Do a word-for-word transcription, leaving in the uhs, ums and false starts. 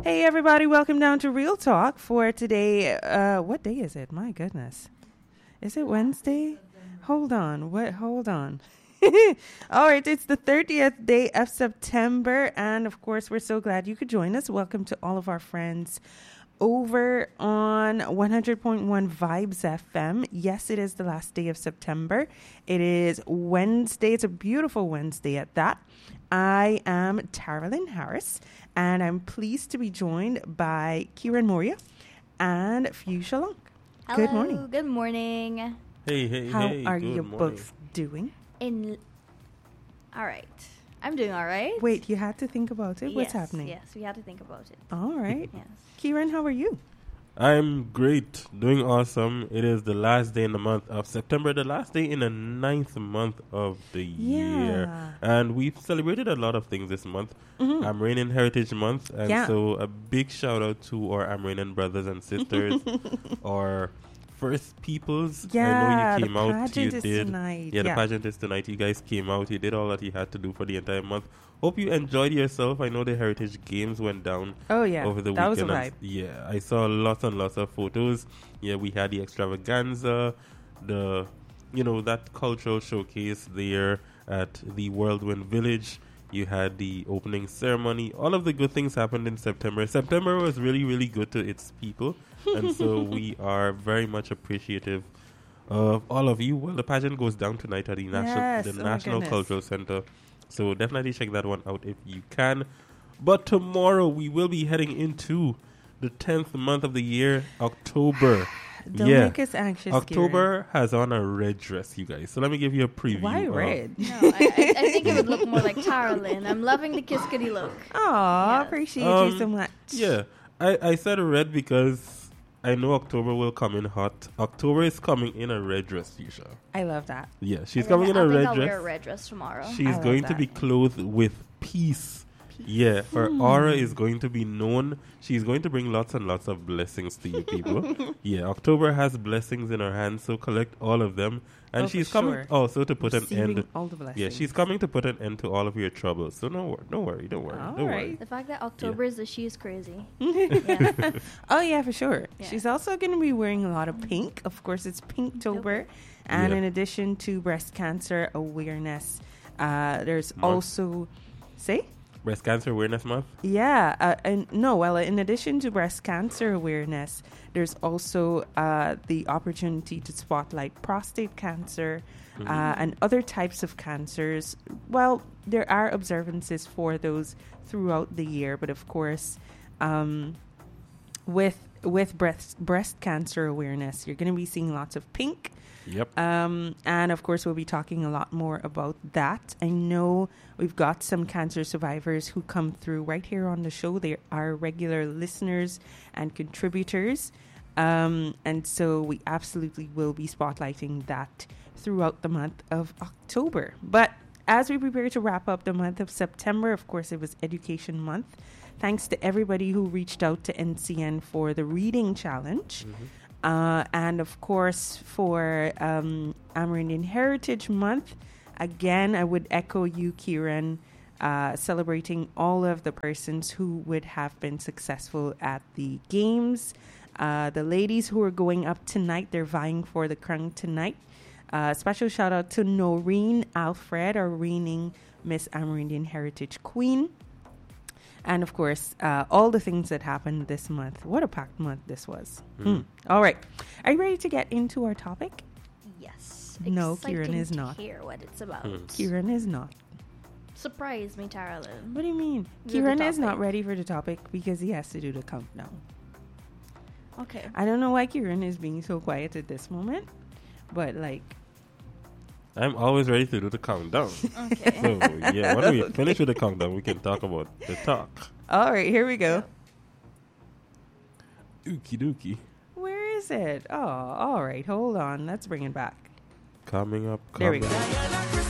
Hey everybody, welcome down to Real Talk for today. Uh, what day is it? My goodness. Is it Wednesday? Hold on. What? Hold on. All right, it's the thirtieth day of September, and of course, we're so glad you could join us. Welcome to all of our friends over on one hundred point one Vibes F M. Yes, it is the last day of September. It is Wednesday. It's a beautiful Wednesday at that. I am Taralyn Harris, and I'm pleased to be joined by Kieran Moria and Fuchsia Long. Hello, good morning. Good morning. Hey, hey, How hey. are good you morning. both doing? In all right, I'm doing all right. Wait, you had to think about it. What's yes, happening? Yes, we had to think about it. All right. Yes. Kieran, how are you? I'm great. Doing awesome. It is the last day in the month of September, the last day in the ninth month of the Yeah. year. And we've celebrated a lot of things this month. Mm-hmm. Amranian Heritage Month. And Yeah. so a big shout out to our Amranian brothers and sisters, our First Peoples. Yeah, I know you the came out. pageant You is did. tonight. Yeah, the Yeah. pageant is tonight. You guys came out. You did all that you had to do for the entire month. Hope you enjoyed yourself. I know the Heritage Games went down Oh, yeah. over the that was a weekend. vibe. and- Yeah, I saw lots and lots of photos. Yeah, we had the extravaganza, the, you know, that cultural showcase there at the Whirlwind Village. You had the opening ceremony. All of the good things happened in September. September was really, really good to its people. And so we are very much appreciative of all of you. Well, the pageant goes down tonight at the National, Yes, the oh my National goodness. Cultural Center. So definitely check that one out if you can. But tomorrow we will be heading into the tenth month of the year, October. Don't yeah. make us anxious, October has on a red dress, you guys. So let me give you a preview. Kieran. Why of- red? No, I, I, I think it would look more like Taralyn. I'm loving the Kiss Kitty look. Aw, Yes. appreciate Um, you so much. Yeah. I, I said red because I know October will come in hot. October is coming in a red dress, Fuchsia. I love that. Yeah, she's I coming think in I- a I think red I'll dress. wear a red dress tomorrow. She's love going to that. be clothed with peace. Yeah, her aura is going to be known. She's going to bring lots and lots of blessings to you people. Yeah, October has blessings in her hand, so collect all of them. And Oh, for she's coming sure. also to put an Receiving end. all the blessings. Yeah, she's coming to put an end to all of your troubles. So no, wor- don't worry, don't worry, All don't right. worry. The fact that October is the she is crazy. yeah. Oh, yeah, for sure. Yeah. She's also going to be wearing a lot of pink. Of course, it's Pinktober. And Yeah. in addition to breast cancer awareness, uh, there's Month. also... Say? Breast Cancer Awareness Month. Yeah, uh, and no, well, in addition to breast cancer awareness, there's also uh, the opportunity to spotlight prostate cancer Mhm. uh, and other types of cancers. Well, there are observances for those throughout the year, but of course, um, with with breast breast cancer awareness, you're going to be seeing lots of pink. Yep. Um, and of course, we'll be talking a lot more about that. I know we've got some cancer survivors who come through right here on the show. They are regular listeners and contributors. Um, and so we absolutely will be spotlighting that throughout the month of October. But as we prepare to wrap up the month of September, of course, it was Education Month. Thanks to everybody who reached out to N C N for the reading challenge. Mhm. Uh, and of course, for um, Amerindian Heritage Month, again, I would echo you, Kieran, uh, celebrating all of the persons who would have been successful at the games. Uh, the ladies who are going up tonight, they're vying for the crown tonight. Uh, special shout out to Noreen Alfred, our reigning Miss Amerindian Heritage Queen. And of course, uh, all the things that happened this month. What a packed month this was. Mm. Hmm. All right. Are you ready to get into our topic? Yes. No, Exciting Kieran is to not. hear what it's about. Hmm. Kieran is not. Surprise me, Taralyn. What do you mean? Do the Kieran is not topic. ready for the topic because he has to do the countdown. Okay. I don't know why Kieran is being so quiet at this moment, but like, I'm always ready to do the countdown. Okay. So yeah, when we Okay. finish with the countdown, we can talk about the talk. all right, here we go. Ookie dookie. Where is it? Oh, all right. Hold on. Let's bring it back. Coming up. There we coming go. up.